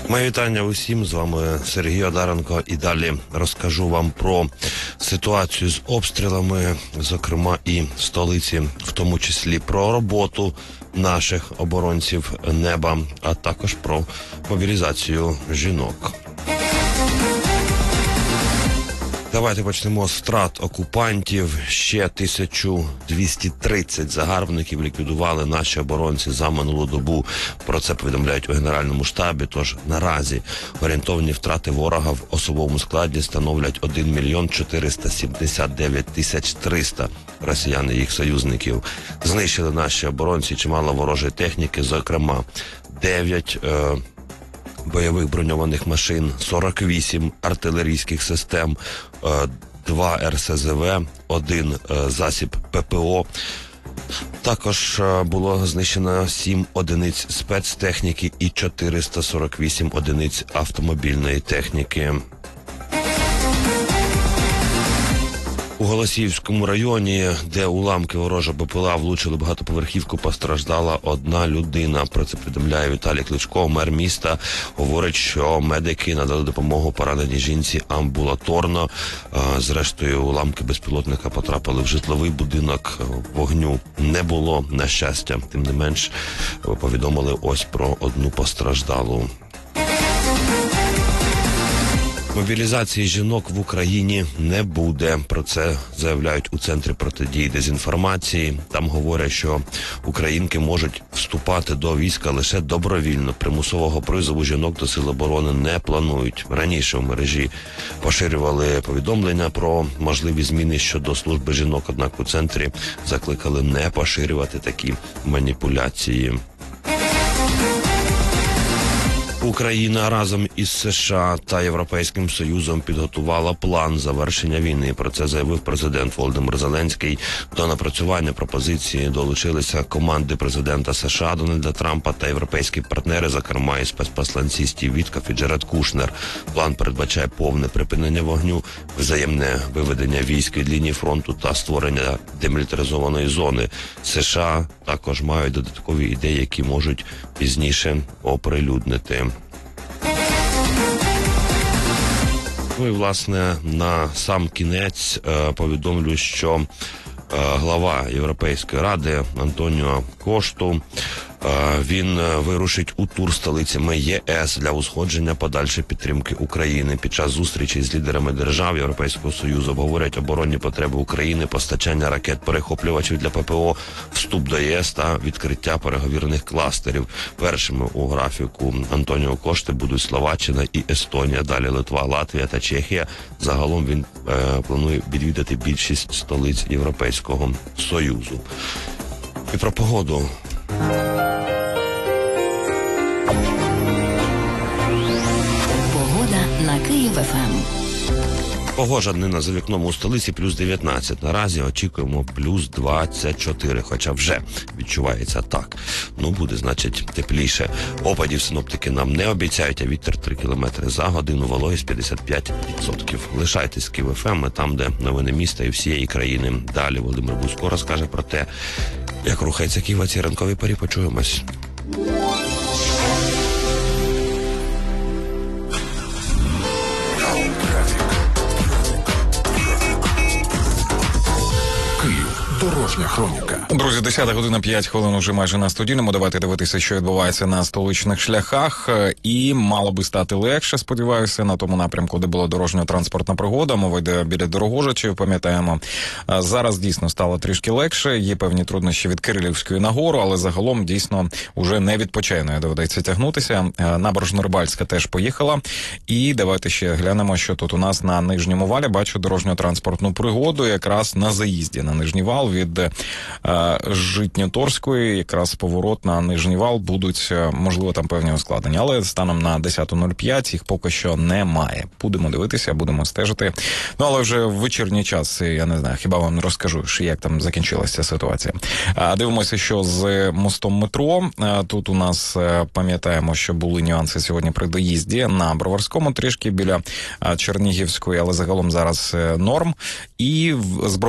Моє вітання усім, з вами Сергій Одаренко, і далі розкажу вам про ситуацію з обстрілами, зокрема і в столиці, в тому числі про роботу наших оборонців неба, а також про мобілізацію жінок. Давайте почнемо з втрат окупантів. Ще 1230 загарбників ліквідували наші оборонці за минулу добу. Про це повідомляють у Генеральному штабі. Тож наразі орієнтовні втрати ворога в особовому складі становлять 1 мільйон 479 тисяч 300 росіян і їх союзників. Знищили наші оборонці чимало ворожої техніки, зокрема 9 бойових броньованих машин, 48 артилерійських систем, 2 РСЗВ, 1 засіб ППО. Також було знищено 7 одиниць спецтехніки і 448 одиниць автомобільної техніки. У Голосіївському районі, де уламки ворожого БПЛА влучили багатоповерхівку, постраждала одна людина. Про це повідомляє Віталій Кличко, мер міста. Говорить, що медики надали допомогу пораненій жінці амбулаторно. Зрештою, уламки безпілотника потрапили в житловий будинок. Вогню не було, на щастя. Тим не менш, повідомили ось про одну постраждалу. Мобілізації жінок в Україні не буде. Про це заявляють у Центрі протидії дезінформації. Там говорять, що українки можуть вступати до війська лише добровільно. Примусового призову жінок до Сил оборони не планують. Раніше в мережі поширювали повідомлення про можливі зміни щодо служби жінок, однак у Центрі закликали не поширювати такі маніпуляції. Україна разом із США та Європейським Союзом підготувала план завершення війни. Про це заявив президент Володимир Зеленський. До напрацювання пропозиції долучилися команди президента США Дональда Трампа та європейські партнери, зокрема і спецпосланці Стів Вітков і Джаред Кушнер. План передбачає повне припинення вогню, взаємне виведення військ від лінії фронту та створення демілітаризованої зони. США також мають додаткові ідеї, які можуть пізніше оприлюднити. Ну і, власне, на сам кінець повідомлю, що глава Європейської ради Антоніо Кошту, він вирушить у тур столицями ЄС для узгодження подальшої підтримки України. Під час зустрічі з лідерами держав Європейського Союзу обговорять оборонні потреби України, постачання ракет-перехоплювачів для ППО, вступ до ЄС та відкриття переговірних кластерів. Першими у графіку Антоніо Кошти будуть Словаччина і Естонія, далі Литва, Латвія та Чехія. Загалом він планує відвідати більшість столиць Європейського Союзу. І про погоду. Погода на Київ-ФМ. Погожа днина за вікном у столиці плюс 19. Наразі очікуємо плюс 24, хоча вже відчувається так. Ну, буде, значить, тепліше. Опадів синоптики нам не обіцяють, а вітер 3 км за годину, вологість 55%. Лишайтесь з Київ-ФМ, там, де новини міста і всієї країни. Далі Володимир Бузько розкаже про те, як рухається Київ у цій ранковій порі. Почуємось. Дорожня хроніка. Друзі, 10 година 5 хвилин уже майже на студійному. Давайте дивитися, що відбувається на столичних шляхах. І мало би стати легше, сподіваюся, на тому напрямку, де була дорожньо-транспортна пригода. Мова йде біля Дорогожичів, пам'ятаємо. Зараз дійсно стало трішки легше. Є певні труднощі від Кирилівської нагору, але загалом дійсно уже не від Почайної доведеться тягнутися. Набережно-Рибальська теж поїхала. І давайте ще глянемо, що тут у нас на Нижньому валі. Бачу дорожньо-транспортну пригоду якраз на заїзді на Нижній вал від Житньоторської, якраз поворот на Нижній вал, будуть, можливо, там певні ускладнення, але станом на 10:05 їх поки що немає. Будемо дивитися, будемо стежити. Ну, але вже в вечірній час, я не знаю, хіба вам не розкажу, як там закінчилася ситуація. Дивимося, що з мостом метро. Тут у нас, пам'ятаємо, що були нюанси сьогодні при доїзді на Броварському, трішки біля Чернігівської, але загалом зараз норм. І з